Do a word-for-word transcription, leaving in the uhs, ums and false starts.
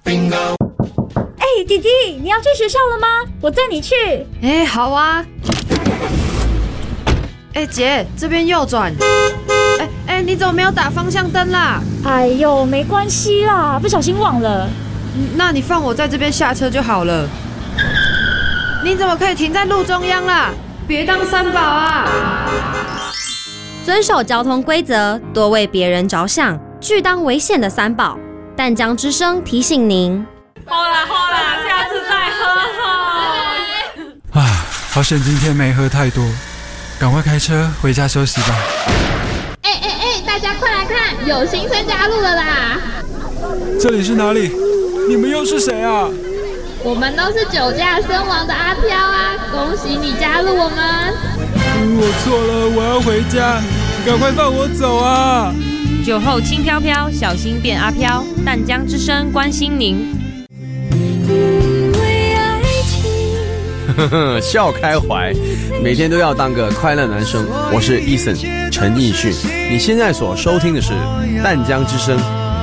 哎、欸，弟弟，你要去学校了吗？我载你去。 哎、欸，好啊。哎、欸，姐，这边右转。哎、欸、哎、欸，你怎么没有打方向灯啦？ 哎呦，没关系啦，不小心忘了。 那你放我在这边下车就好了。你怎么可以停在路中央啦？别当三宝啊！ 遵守交通规则，多为别人着想，拒当危险的三宝。淡江之声提醒您。 好啦好啦，下次再喝哈。 啊，好险今天没喝太多，赶快开车回家休息吧。 哎哎哎，大家快来看，有新生加入了啦！ 这里是哪里？你们又是谁啊？ 我们都是酒驾身亡的阿飘啊！恭喜你加入我们。 嗯，我错了，我要回家，赶快放我走啊！ 酒后轻飘飘，小心变阿飘。淡江之声关心您。 呵呵，笑开怀，每天都要当个快乐男生。我是 Eason 陈奕迅，你现在所收听的是淡江之声